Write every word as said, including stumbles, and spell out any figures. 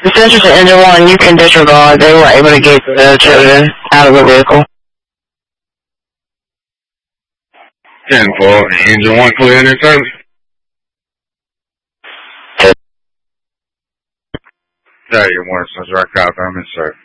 Essential to engine one, you can disregard. They were able to get the children out of the vehicle. ten four, engine one clear in service. Tell you one, since I caught them in service.